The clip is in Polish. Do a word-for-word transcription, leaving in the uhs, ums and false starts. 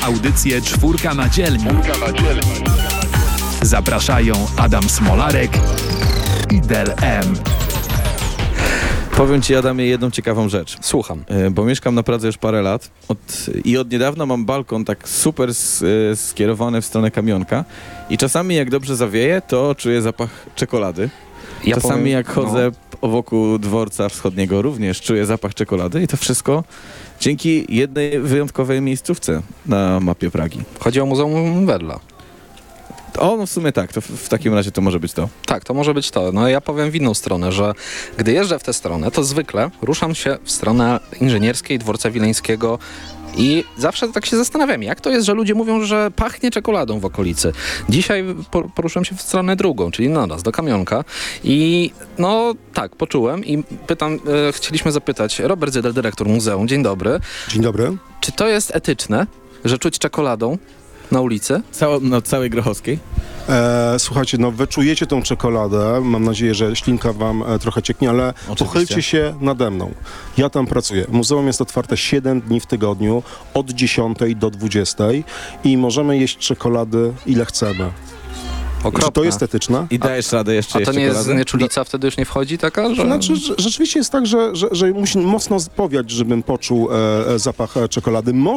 audycję Czwórka na dzielni. Zapraszają Adam Smolarek i Del M. Powiem ci, Adamie, jedną ciekawą rzecz. Słucham. E, Bo mieszkam na Pradze już parę lat od, i od niedawna mam balkon tak super s, e, skierowany w stronę Kamionka i czasami jak dobrze zawieje, to czuję zapach czekolady. Ja czasami powiem, jak chodzę no. wokół dworca wschodniego również czuję zapach czekolady i to wszystko dzięki jednej wyjątkowej miejscówce na mapie Pragi. Chodzi o Muzeum Wedla. O, no w sumie tak, to w, w takim razie to może być to. Tak, to może być to. No ja powiem w inną stronę, że gdy jeżdżę w tę stronę, to zwykle ruszam się w stronę inżynierskiej, dworca wileńskiego i zawsze tak się zastanawiam, jak to jest, że ludzie mówią, że pachnie czekoladą w okolicy. Dzisiaj po, poruszyłem się w stronę drugą, czyli na nas, do Kamionka i no tak, poczułem i pytam, e, chcieliśmy zapytać, Robert Zydel, dyrektor muzeum, dzień dobry. Dzień dobry. Czy to jest etyczne, że czuć czekoladą na ulicy? Cało, na całej Grochowskiej? E, słuchajcie, no wyczujecie tą czekoladę, mam nadzieję, że ślinka wam e, trochę cieknie, ale Oczywiście. pochylcie się nade mną. Ja tam pracuję. Muzeum jest otwarte siedem dni w tygodniu, od dziesiątej do dwudziestej i możemy jeść czekolady ile chcemy. Okropne. Czy to jest etyczne? I dajesz radę jeszcze A jeść to nie jest czekoladę? znieczulica wtedy już nie wchodzi taka, że... Znaczy, że, rzeczywiście jest tak, że, że, że musi mocno spowiać, żebym poczuł e, e, zapach e, czekolady.